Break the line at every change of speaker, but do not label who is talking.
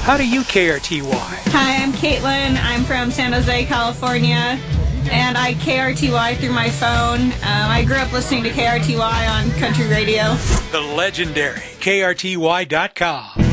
How do you KRTY?
Hi, I'm Caitlin. I'm from San Jose, California, and I KRTY through my phone. I grew up listening to KRTY on country radio.
The legendary KRTY.com.